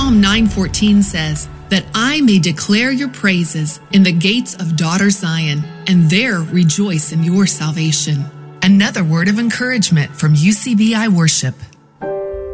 Psalm 9:14 says, that I may declare your praises in the gates of daughter Zion, and there rejoice in your salvation. Another word of encouragement from UCBI Worship.